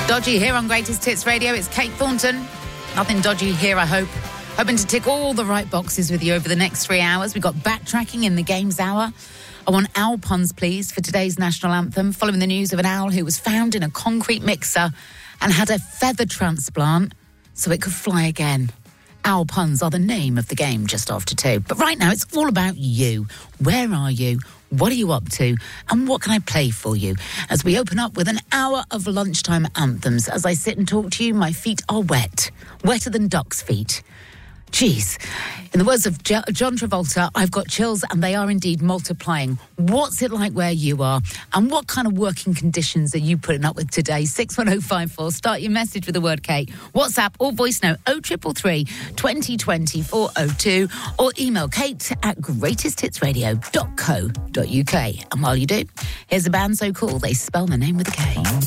Dodgy here on Greatest Hits Radio. It's Kate Thornton. Nothing dodgy here, I hope. Hoping to tick all the right boxes with you over the next 3 hours. We've got backtracking in the Games Hour. I want owl puns, please, for today's national anthem, following the news of an owl who was found in a concrete mixer and had a feather transplant so it could fly again. Owl puns are the name of the game just after 2. But right now, it's all about you. Where are you? What are you up to? And what can I play for you? As we open up with an hour of lunchtime anthems. As I sit and talk to you, my feet are wet. Wetter than duck's feet. Jeez. In the words of John Travolta, I've got chills and they are indeed multiplying. What's it like where you are? And what kind of working conditions are you putting up with today? 61054. Start your message with the word Kate. WhatsApp or voice note 0333 2020 402 or email kate@greatesthitsradio.co.uk. And while you do, here's a band so cool they spell the name with a K.